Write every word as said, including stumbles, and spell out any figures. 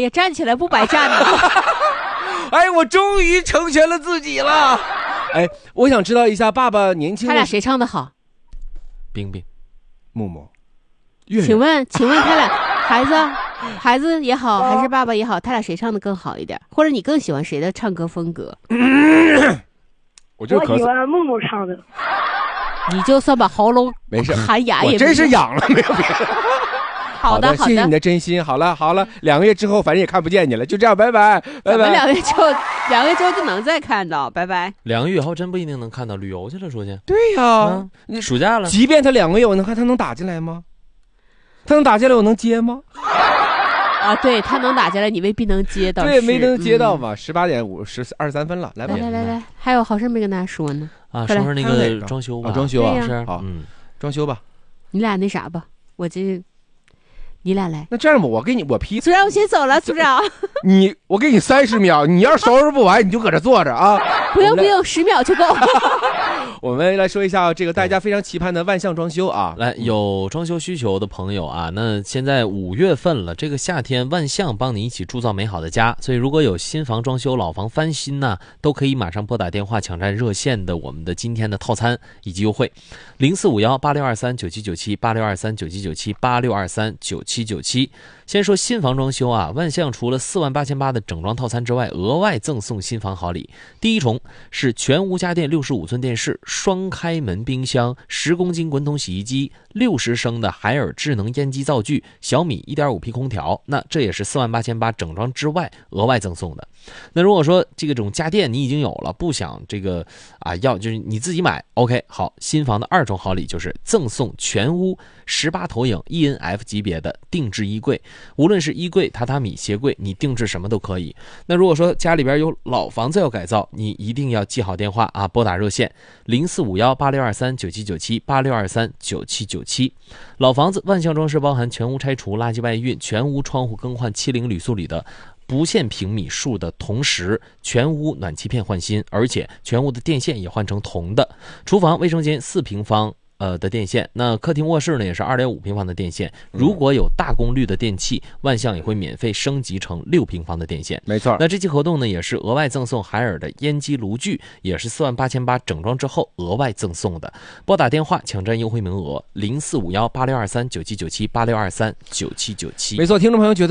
呀，站起来不白站呢。 哎，我终于成全了自己了。哎，我想知道一下，爸爸年轻的他俩谁唱的好？ 冰冰、 木木。 请问，请问他俩孩子，孩子也好，还是爸爸也好，他俩谁唱的更好一点？或者你更喜欢谁的唱歌风格？ 嗯、我就我喜欢木木唱的。 你就算把喉咙没事， 喊哑也我真是痒了，没有别的。 好的， 好的，谢谢你的真心。好了，好了，两个月之后反正也看不见你了，就这样，拜拜，拜拜。 两个月之后，两个月之后就能再看到，拜拜。 两个月以后真不一定能看到，旅游去了，说去。 对呀、啊， 你、嗯、暑假了。 即便他两个月，我能看他能打进来吗？他能打进来，我能接吗？ 啊，对他能打进来，你未必能接到。 对，没能接到嘛。十八点五十二十三分了，来吧， 来来来来，还有好事没跟大家说呢。 啊，说说那个装修吧， 啊、装修啊， 是好，嗯，装修吧。 你俩那啥吧，我这。你俩来， 那这样吧，我给你我批。 组长，我先走了，组长。 你，我给你三十秒，你要收拾不完，你就搁这坐着啊。 不用不用，十秒就够。 我们来说一下这个大家非常期盼的万象装修啊， 来有装修需求的朋友啊，那现在五月份了，这个夏天万象帮你一起铸造美好的家，所以如果有新房装修、老房翻新呢、啊，都可以马上拨打电话抢占热线的我们的今天的套餐以及优惠，零四五幺八六二三九七九七八六二三九七九七八六二三九七九七。先说新房装修啊，万象除了四万八千八的整装套餐之外，额外赠送新房好礼。第一重是全屋家电六十五寸电视、双开门冰箱、十公斤滚筒洗衣机、六十升的海尔智能烟机灶具、小米 一点五 P 空调，那这也是四万八千八整装之外额外赠送的。那如果说这个种家电你已经有了，不想这个啊要就是你自己买 OK 好，新房的二重好礼就是赠送全屋十八投影 E N F 级别的定制衣柜，无论是衣柜、榻榻米、鞋柜，你定制什么都可以。那如果说家里边有老房子要改造，你一定要记好电话啊，拨打热线零四五幺八六二三九七九七八六二三九七九七。老房子万象装饰包含全屋拆除、垃圾外运、全屋窗户更换、七零铝塑铝的不限平米数的同时，全屋暖气片换新，而且全屋的电线也换成铜的。厨房、卫生间四平方呃的电线，那客厅卧室呢也是 二点五平方的电线。如果有大功率的电器，万象也会免费升级成六平方的电线。 没错。 那这期活动呢也是额外赠送海尔的烟机炉具，也是四万八千八整装之后额外赠送的。拨打电话抢占优惠名额零四五幺八六二三九七九七八六二三九七九七。 没错，听众朋友觉得